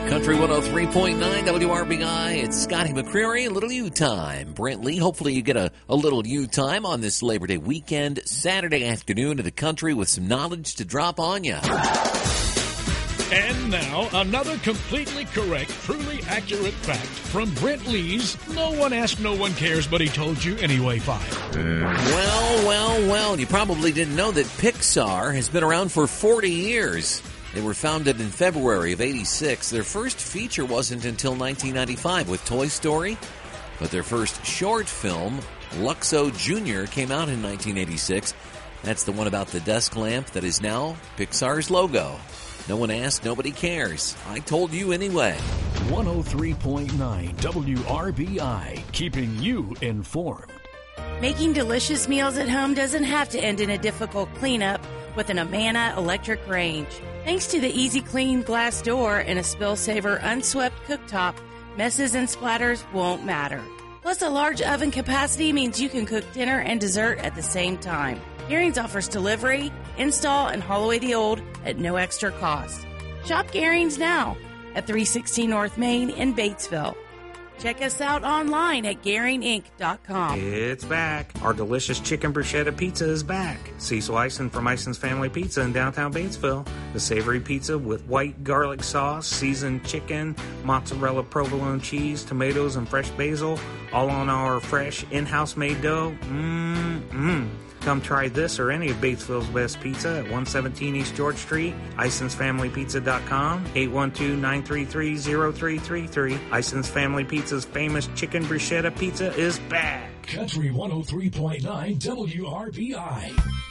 Country 103.9 WRBI. It's Scotty McCreery, a little U time. Brent Lee, hopefully you get a little U time on this Labor Day weekend, Saturday afternoon in the country with some knowledge to drop on you. And now, another completely correct, truly accurate fact from Brent Lee's No One Asked, No One Cares, But He Told You Anyway file. Well, you probably didn't know that Pixar has been around for 40 years. They were founded in February of '86. Their first feature wasn't until 1995 with Toy Story, but their first short film, Luxo Jr., came out in 1986. That's the one about the desk lamp that is now Pixar's logo. No one asked, nobody cares. I told you anyway. 103.9 WRBI, keeping you informed. Making delicious meals at home doesn't have to end in a difficult cleanup with an Amana electric range. Thanks to the easy clean glass door and a spill-saver unswept cooktop, messes and splatters won't matter. Plus, a large oven capacity means you can cook dinner and dessert at the same time. Gehrings offers delivery, install, and haul away the old at no extra cost. Shop Gehrings now at 316 North Main in Batesville. Check us out online at GehringInc.com. It's back. Our delicious chicken bruschetta pizza is back. Cecil Eisen from Eisen's Family Pizza in downtown Batesville. The savory pizza with white garlic sauce, seasoned chicken, mozzarella provolone cheese, tomatoes, and fresh basil, all on our fresh in-house made dough. Come try this or any of Batesville's best pizza at 117 East George Street, IsonsFamilyPizza.com, 812-933-0333. Ison's Family Pizza's famous chicken bruschetta pizza is back. Country 103.9 WRBI.